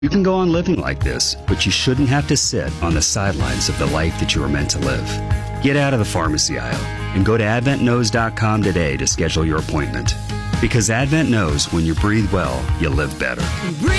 You can go on living like this, but you shouldn't have to sit on the sidelines of the life that you were meant to live. Get out of the pharmacy aisle and go to AdventKnows.com today to schedule your appointment. Because Advent knows when you breathe well, you live better. Breathe